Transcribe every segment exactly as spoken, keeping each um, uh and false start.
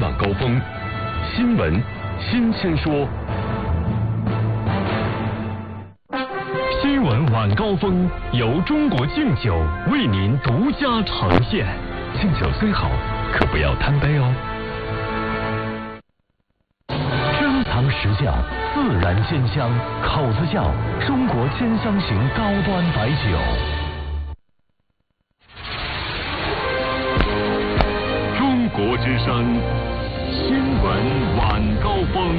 晚高峰，新闻新鲜说。新闻晚高峰由中国敬酒为您独家呈现。敬酒虽好，可不要贪杯哦。珍藏实窖，自然鲜香，口子窖，中国千香型高端白酒。中国之声，新闻晚高峰。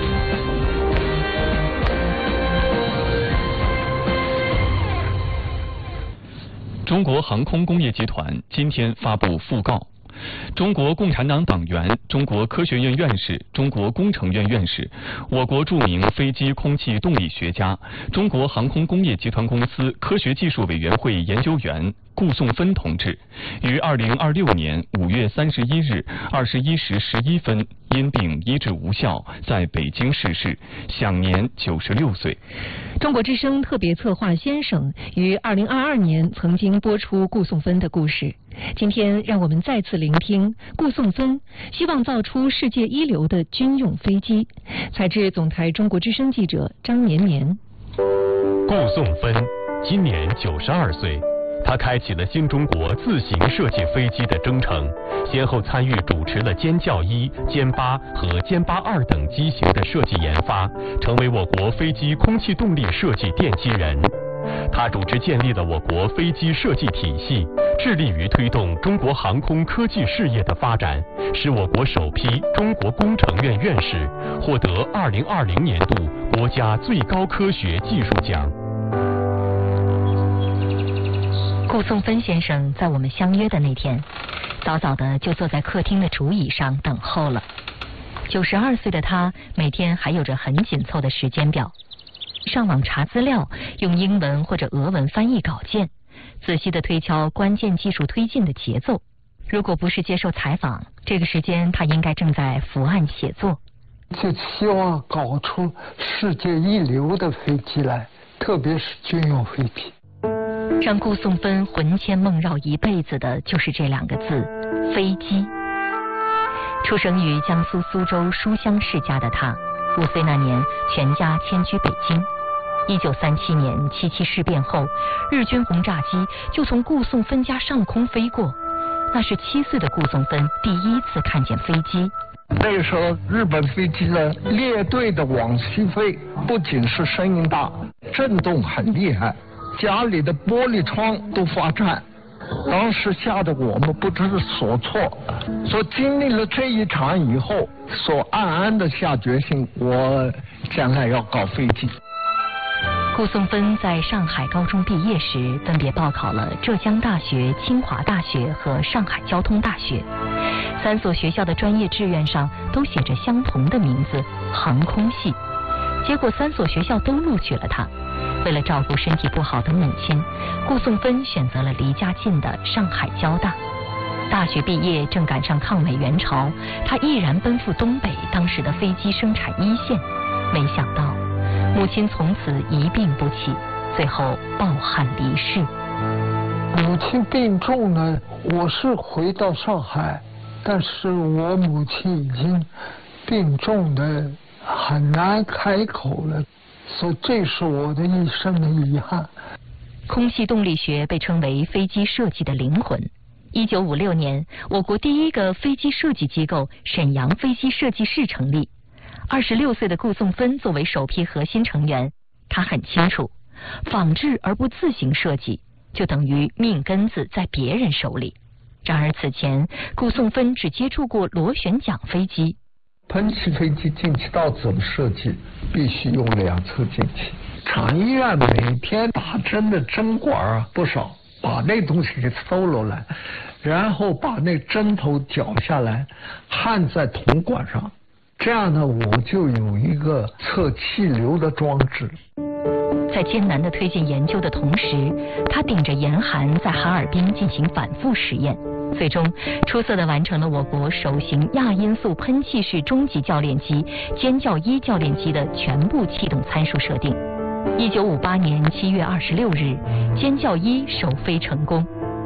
中国航空工业集团今天发布讣告。中国共产党党员、中国科学院院士、中国工程院院士、我国著名飞机空气动力学家、中国航空工业集团公司科学技术委员会研究员顾颂芬同志，于二零二六年五月三十一日二十一时十一分因病医治无效，在北京逝世，享年九十六岁。 中国之声特别策划先生于二零二二年曾经播出顾颂芬的故事。今天让我们再次聆听顾颂芬希望造出世界一流的军用飞机。采自总台中国之声记者张绵绵。 顾颂芬今年九十二岁，他开启了新中国自行设计飞机的征程，先后参与主持了歼教一、歼八和歼八二等机型的设计研发，成为我国飞机空气动力设计奠基人。他主持建立了我国飞机设计体系，致力于推动中国航空科技事业的发展，使我国首批中国工程院院士获得二零二零年度国家最高科学技术奖。 顾颂芬先生在我们相约的那天，早早的就坐在客厅的竹椅上等候了。九十二岁的他，每天还有着很紧凑的时间表。上网查资料，用英文或者俄文翻译稿件，仔细地推敲关键技术推进的节奏。如果不是接受采访，这个时间他应该正在伏案写作。 就希望搞出世界一流的飞机来，特别是军用飞机。 让顾颂芬魂牵梦绕一辈子的就是这两个字：飞机。出生于江苏苏州书香世家的他，五岁那年全家迁居北京。一九三七年七七事变后，日军轰炸机就从顾颂芬家上空飞过，那是七岁的顾颂芬第一次看见飞机。 那个时候日本飞机呢列队的往西飞，不仅是声音大，震动很厉害，家里的玻璃窗都发颤，当时吓得我们不知所措。所经历了这一场以后，所暗暗的下决心，我将来要搞飞机。 顾颂芬在上海高中毕业时，分别报考了浙江大学、清华大学和上海交通大学。三所学校的专业志愿上都写着相同的名字——航空系。结果三所学校都录取了他。为了照顾身体不好的母亲，顾颂芬选择了离家近的上海交大。大学毕业正赶上抗美援朝，他毅然奔赴东北当时的飞机生产一线。没想到母亲从此一病不起，最后抱憾离世。 母亲病重呢，我是回到上海，但是我母亲已经病重的很难开口了，所以这是我的一生的遗憾。 空气动力学被称为飞机设计的灵魂。一九五六年，我国第一个飞机设计机构沈阳飞机设计室成立。二十六岁的顾颂芬作为首批核心成员，他很清楚，仿制而不自行设计，就等于命根子在别人手里。然而此前，顾颂芬只接触过螺旋桨飞机。 喷气飞机进气道怎么设计？必须用两侧进气。厂医院每天打针的针管啊不少，把那东西给搜罗来，然后把那针头绞下来，焊在铜管上。这样呢，我就有一个测气流的装置。 在艰难的推进研究的同时，他顶着严寒在哈尔滨进行反复实验，最终出色地完成了我国首型亚音速喷气式中级教练机歼教一教练机的全部气动参数设定。一九五八年七月二十六日，歼教一首飞成功。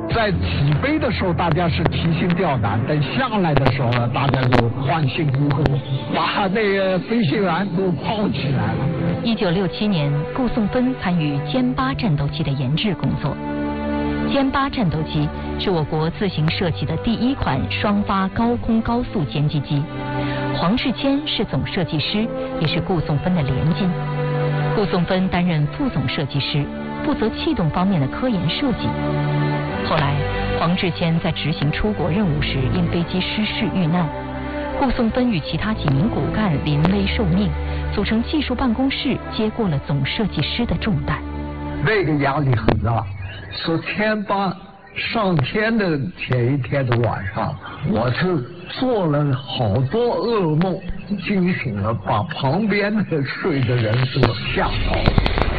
在起飞的时候，大家是提心吊胆；等下来的时候呢，大家就欢欣鼓舞，把那个飞行员都抱起来了。 一九六七年，顾颂芬参与歼八战斗机的研制工作。歼八战斗机是我国自行设计的第一款双发高空高速歼击机。黄志谦是总设计师，也是顾颂芬的连襟。顾颂芬担任副总设计师，负责气动方面的科研设计。后来，黄志谦在执行出国任务时因飞机失事遇难，顾颂芬与其他几名骨干临危受命，组成技术办公室，接过了总设计师的重担。 那个压力很大，说歼八上天的前一天的晚上，我是做了好多噩梦，惊醒了，把旁边的睡的人都吓到了。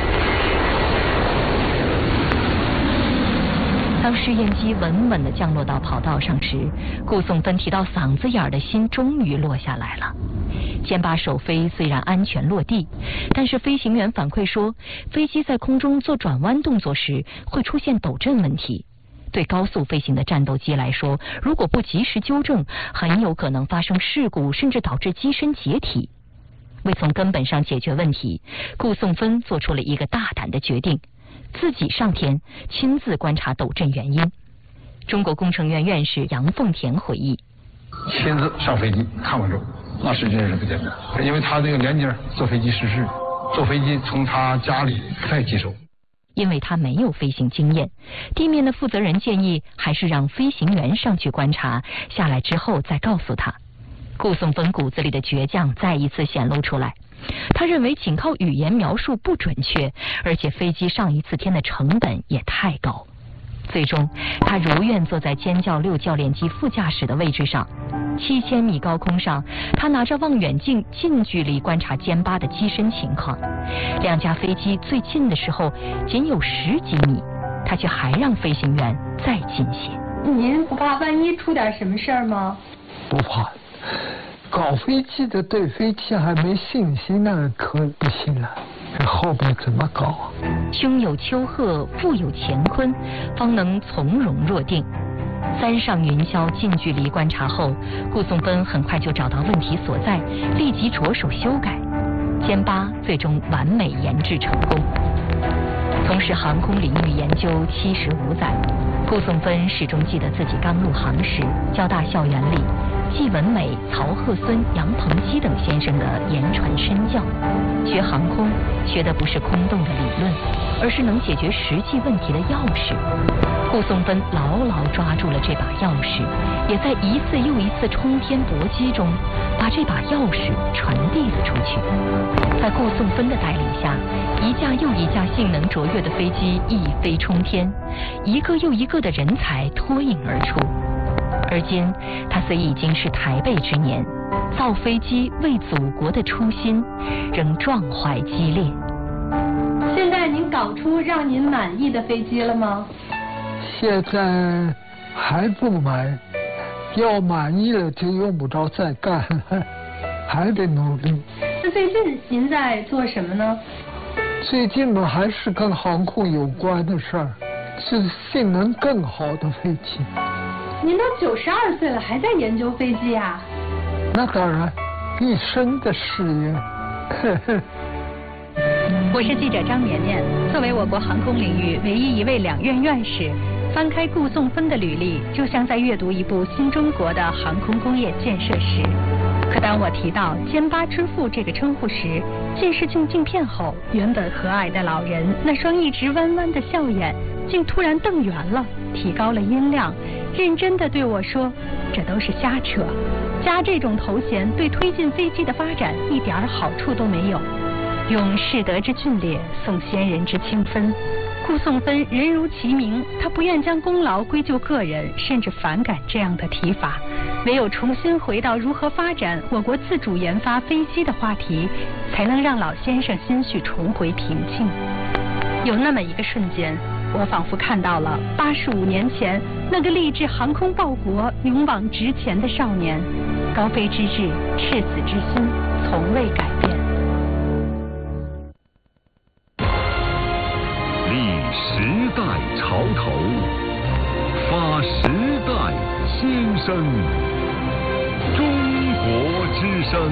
当试验机稳稳地降落到跑道上时，顾颂芬提到嗓子眼的心终于落下来了。歼八首飞虽然安全落地，但是飞行员反馈说，飞机在空中做转弯动作时会出现抖震问题。对高速飞行的战斗机来说，如果不及时纠正，很有可能发生事故，甚至导致机身解体。为从根本上解决问题，顾颂芬做出了一个大胆的决定，自己上天亲自观察抖震原因。中国工程院院士杨凤田回忆， 亲自上飞机看过之后，那是真是不简单，因为他这个连襟坐飞机失事，坐飞机从他家里再接手。 因为他没有飞行经验，地面的负责人建议还是让飞行员上去观察，下来之后再告诉他。顾颂芬骨子里的倔强再一次显露出来。他认为仅靠语言描述不准确，而且飞机上一次天的成本也太高。最终，他如愿坐在歼教六教练机副驾驶的位置上。七千米高空上，他拿着望远镜近距离观察歼八的机身情况。两架飞机最近的时候仅有十几米，他却还让飞行员再近些。 您不怕万一出点什么事儿吗？ 不怕，搞飞机的对飞机还没信心，那可不行了。这后边怎么搞啊？ 胸有丘壑，腹有乾坤，方能从容若定。三上云霄近距离观察后，顾颂芬很快就找到问题所在，立即着手修改。歼八最终完美研制成功。从事航空领域研究七十五载，顾颂芬始终记得自己刚入行时，交大校园里季文美、曹鹤孙、杨鹏基等先生的言传身教。学航空学的不是空洞的理论，而是能解决实际问题的钥匙。顾颂芬牢牢抓住了这把钥匙，也在一次又一次冲天搏击中，把这把钥匙传递了出去。在顾颂芬的带领下，一架又一架性能卓越的飞机一飞冲天，一个又一个的人才脱颖而出。而今，他虽已经是台背之年，造飞机为祖国的初心仍壮怀激烈。 现在您搞出让您满意的飞机了吗？ 现在还不满，要满意了就用不着再干了，还得努力。 那最近您在做什么呢？ 最近嘛，还是跟航空有关的事儿，是性能更好的飞机。 您都九十二岁了，还在研究飞机啊？ 那当然，一生的事业。 我是记者张绵绵，作为我国航空领域唯一一位两院院士，翻开顾颂芬的履历，就像在阅读一部新中国的航空工业建设史。可当我提到歼八之父这个称呼时，近视镜镜片后，原本和蔼的老人那双一直弯弯的笑眼，竟突然瞪圆了，提高了音量，认真地对我说：“这都是瞎扯，加这种头衔对推进飞机的发展一点好处都没有。用士德之峻烈送先人之清芬。”顾颂芬人如其名，他不愿将功劳归咎个人，甚至反感这样的提法。唯有重新回到如何发展我国自主研发飞机的话题，才能让老先生心绪重回平静。有那么一个瞬间，我仿佛看到了八十五年前那个立志航空报国、勇往直前的少年，高飞之志、赤子之心从未改变。 历时代潮头， 时代心声，中国之声。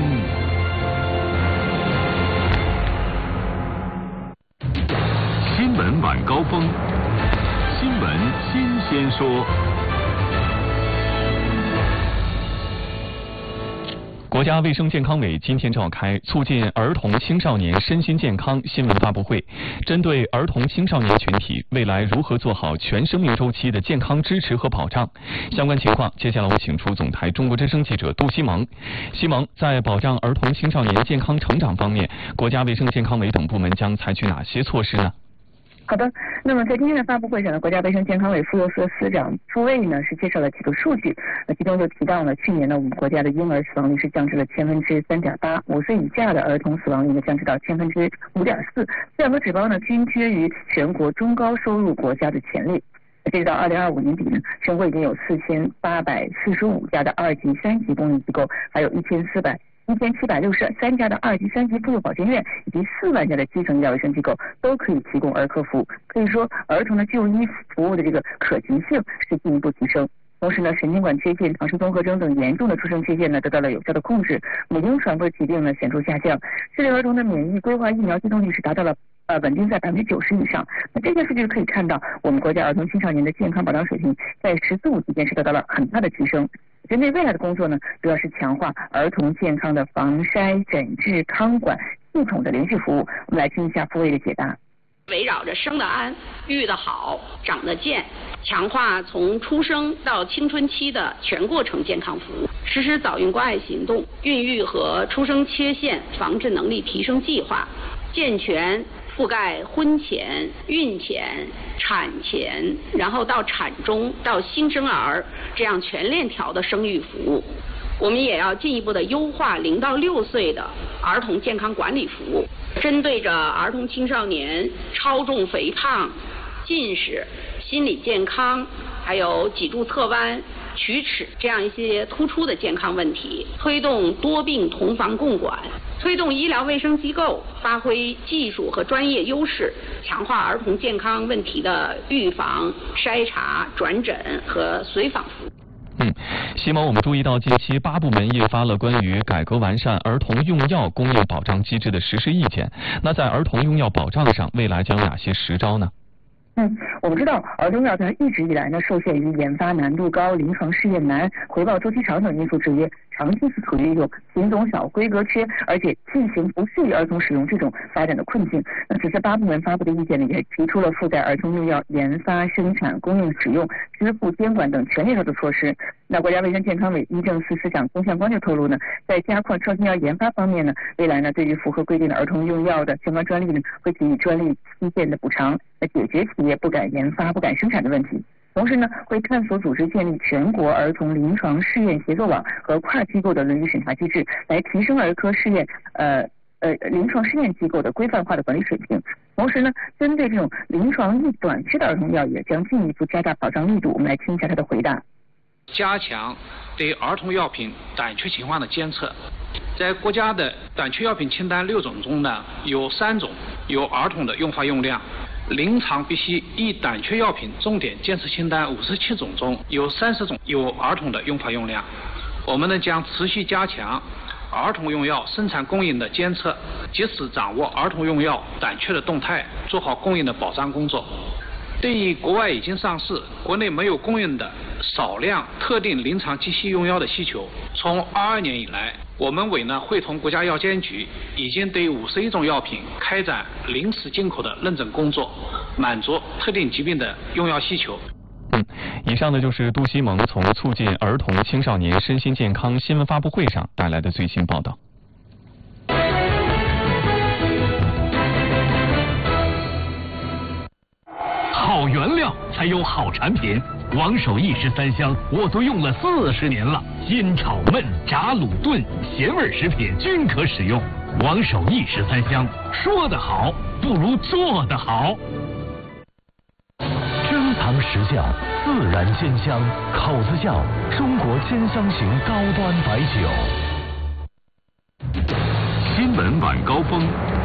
新闻晚高峰，新闻新鲜说。 国家卫生健康委今天召开促进儿童青少年身心健康新闻发布会，针对儿童青少年群体未来如何做好全生命周期的健康支持和保障相关情况，接下来我请出总台中国之声记者杜西蒙。西蒙，在保障儿童青少年健康成长方面，国家卫生健康委等部门将采取哪些措施呢？ 好的，那么在今天的发布会上呢，国家卫生健康委妇幼司司长朱卫呢是介绍了几个数据，那其中就提到了去年呢，我们国家的婴儿死亡率是降至了千分之三点八，五岁以下的儿童死亡率呢降至到千分之五点四，这两个指标呢均居于全国中高收入国家的前列。截止到二零二五年底呢，全国已经有四千八百四十五家的二级、三级公立机构，还有一千四百。一千七百六十三家的二级、三级妇幼保健院以及四万家的基层医疗卫生机构都可以提供儿科服务。可以说，儿童的就医服务的这个可及性是进一步提升。同时呢，神经管缺陷、唐氏综合征等严重的出生缺陷呢得到了有效的控制，母婴传播疾病呢显著下降，适龄儿童的免疫规划疫苗接种率是达到了呃稳定在百分之九十以上。那这些数据可以看到，我们国家儿童青少年的健康保障水平在“十四五”期间是得到了很大的提升。针对未来的工作呢，主要是强化儿童健康的防筛、诊治、康管系统的连续服务。我们来听一下傅卫的解答。 围绕着生得安、育得好、长得健，强化从出生到青春期的全过程健康服务，实施早孕关爱行动、孕育和出生缺陷防治能力提升计划，健全覆盖婚前、孕前、产前，然后到产中到新生儿这样全链条的生育服务。我们也要进一步的优化零到六岁的儿童健康管理服务，针对着儿童青少年超重肥胖、近视、心理健康，还有脊柱侧弯、龋齿这样一些突出的健康问题，推动多病同房共管，推动医疗卫生机构发挥技术和专业优势，强化儿童健康问题的预防、筛查、转诊和随访服务。 嗯，西蒙，我们注意到近期八部门印发了关于改革完善儿童用药供应保障机制的实施意见。那在儿童用药保障上，未来将有哪些实招呢？ 嗯，我们知道儿童药它一直以来呢受限于研发难度高、临床试验难、回报周期长等因素制约，长期是处于一种品种少、规格缺，而且剂型不适宜儿童使用这种发展的困境。那此次八部门发布的意见呢，也提出了覆盖儿童用药研发、生产、供应、使用、支付、监管等全链条的措施。那国家卫生健康委医政司司长龚向光就透露呢，在加快创新药研发方面呢，未来呢对于符合规定的儿童用药的相关专利呢，会给予专利期限的补偿，来解决企业不敢研发、不敢生产的问题。同时呢，会探索组织建立全国儿童临床试验协作网和跨机构的伦理审查机制，来提升儿科试验呃呃临床试验机构的规范化的管理水平。同时呢，针对这种临床易短缺的儿童药，也将进一步加大保障力度。我们来听一下他的回答。 加强对儿童药品短缺情况的监测。在国家的短缺药品清单六种中呢，有三种有儿童的用法用量。临床必需易短缺药品重点监测清单五十七种中有三十种有儿童的用法用量。我们呢将持续加强儿童用药生产供应的监测，及时掌握儿童用药短缺的动态，做好供应的保障工作。对于国外已经上市、国内没有供应的少量特定临床急需用药的需求，从二二年以来，我们委呢会同国家药监局已经对五十一种药品开展临时进口的认证工作，满足特定疾病的用药需求。 嗯，以上呢就是杜西蒙从促进儿童青少年身心健康新闻发布会上带来的最新报道。 好原料才有好产品，王守义十三香我都用了四十年了，煎炒焖炸卤炖咸味食品均可使用。王守义十三香，说得好不如做得好。珍藏实窖，自然鲜香，口子窖，中国鲜香型高端白酒。新闻晚高峰。